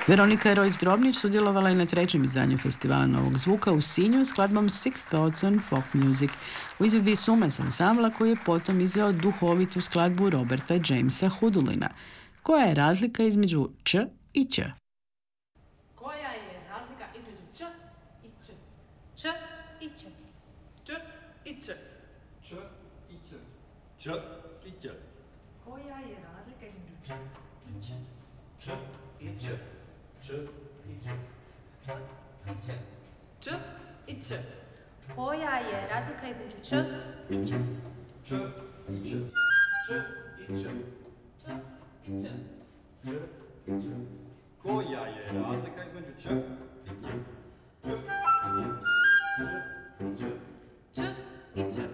Veronika Rojs-Drobnić sudjelovala je na trećem izdanju Festivala Novog zvuka u Sinju s skladbom Six Thoughts on Folk Music u izvedbi Sumes ansambla koji je potom izveo duhovitu skladbu Roberta Jamesa Hudulina. Koja je razlika između Č i Ć? Koja je razlika između Č i Č? Č i Ć. Č i Č. Č i Ć. Č i Ć. Koja je razlika između Č i Ć? Č i Ć. Č i Ć. Č i Č. Č i Ć. Koja je razlika između Č i Ć? Č i Ć. Č i Ć. Č i Ć. Č i Ć. Koja je razlika između Č i Ć? Č i Ć. Č i Ć. Č i Ć.